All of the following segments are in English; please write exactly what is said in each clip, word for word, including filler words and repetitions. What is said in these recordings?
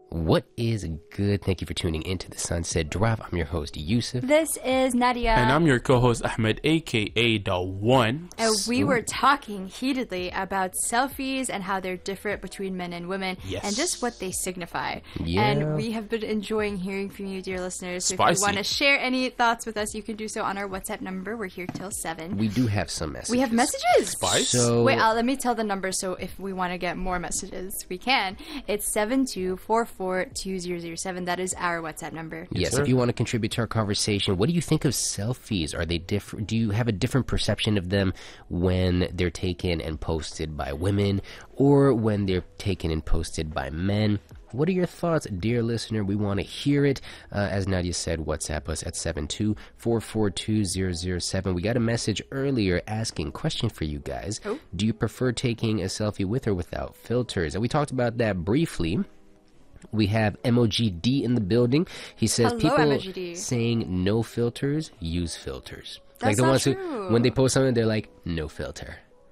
What is good? Thank you for tuning into the Sunset Drive. I'm your host, Yusuf. This is Nadia. And I'm your co-host, Ahmed, a k a. The One. And we were talking heatedly about selfies and how they're different between men and women. Yes. And just what they signify. Yeah. And we have been enjoying hearing from you, dear listeners. So Spicy. if you want to share any thoughts with us, you can do so on our WhatsApp number. We're here till seven. We do have some messages. We have messages. Spice? So, Wait, uh, let me tell the number so if we want to get more messages, we can. It's seven two four four two zero zero seven. That is our WhatsApp number. yes, sir. if you want to contribute to our conversation, what do you think of selfies? Are they different? Do you have a different perception of them when they're taken and posted by women or when they're taken and posted by men? What are your thoughts, dear listener? We want to hear it. Uh, as Nadia said, WhatsApp us at seven two four four two zero zero seven. We got a message earlier asking, question for you guys. Oh. Do you prefer taking a selfie with or without filters? And we talked about that briefly. We have M O G D in the building. He says Hello, people M O G D. saying no filters, use filters. That's like the not ones true. who, when they post something, they're like, no filter.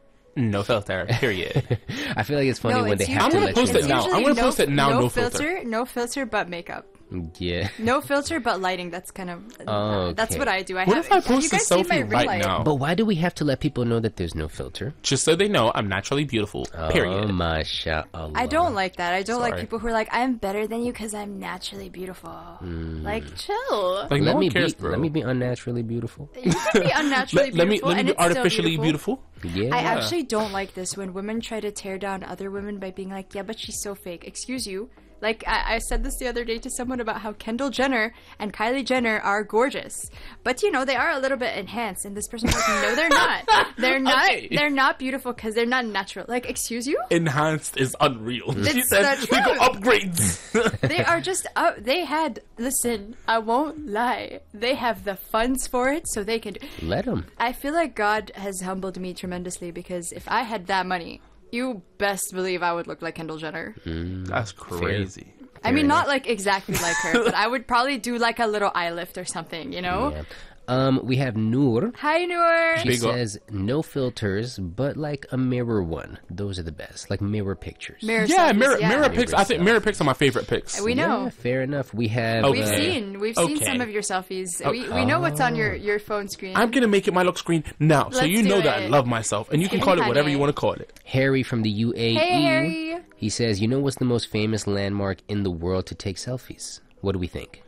No filter, period. I feel like it's funny No, when they it's have I'm to gonna let post you it know. now. usually I'm gonna no- post it now, no filter. filter. No filter, but makeup. Yeah. No filter, but lighting. That's kind of... Oh, That's okay. what I do. I What have, if I have post you a guys seen my selfie ring right light? now? But why do we have to let people know that there's no filter? Just so they know I'm naturally beautiful, period. Oh, mashallah. I don't like that. I don't like Sorry. people who are like, I'm better than you because I'm naturally beautiful. Like, chill. Like, Let no me one cares, be. bro. Let me be unnaturally beautiful. You can be unnaturally let, let me beautiful, let me and be it's still artificially beautiful. Yeah. I actually don't like this when women try to tear down other women by being like, yeah, but she's so fake. Excuse you. Like, I, I said this the other day to someone about how Kendall Jenner and Kylie Jenner are gorgeous. But, you know, they are a little bit enhanced. And this person's like, no, they're not. They're not Okay. They're not beautiful because they're not natural. Like, excuse you? Enhanced is unreal. She It's said the we go truth. upgrades. They are just, uh, they had, listen, I won't lie. They have the funds for it, so they can do. Let them. I feel like God has humbled me tremendously because if I had that money, you best believe I would look like Kendall Jenner. That's crazy. I mean, not like exactly like her, but I would probably do like a little eye lift or something, you know? Yeah. Um, we have Noor. Hi, Noor. She Big up. says no filters, but like a mirror one. Those are the best. Like mirror pictures. Mirror Yeah, selfies, mirror yeah. mirror pics. I think mirror pics are my favorite pics. We know. Yeah, fair enough. We have. Okay. We've uh, seen, we've seen Okay. some of your selfies. We, we know what's on your, your phone screen. I'm gonna make it my lock screen now, so Let's you do know that I it. love myself, and you can Hey, call it whatever honey. you want to call it. Harry from the U A E. Hey, Harry. He says, you know what's the most famous landmark in the world to take selfies? What do we think?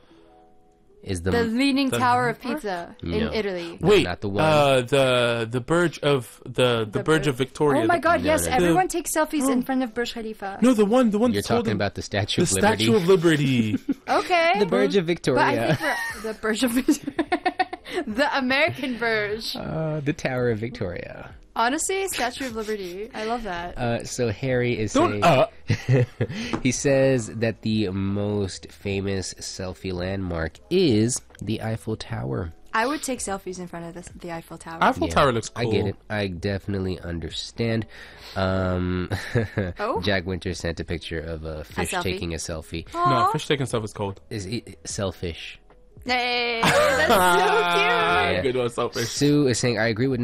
Is the, The Leaning The Tower of landmark? Pisa No. in Italy. No, Wait, not the one. Uh, the the Burj of the the, The Burj Bur- of Victoria. Oh my The- god, yes, no, no. everyone takes selfies in front of Burj Khalifa. No, the one the one. You're that's holding- talking about the Statue the of Liberty. Statue of Liberty. Okay. the Burj of But I Victoria. think we're, the Burj of the American Burj. Uh, the Tower of Victoria. Honestly, Statue of Liberty. I love that. Uh, so Harry is Don't saying uh. he says that the most famous selfie landmark is the Eiffel Tower. I would take selfies in front of the, the Eiffel Tower. Eiffel Yeah, Tower looks I cool. get it. I definitely understand. Um, Oh? Jack Winter sent a picture of a fish selfie? taking a selfie. No, Aw. fish taking stuff is cold. Is it selfish? Hey, that's so cute. Good one, selfish. Sue is saying, I agree with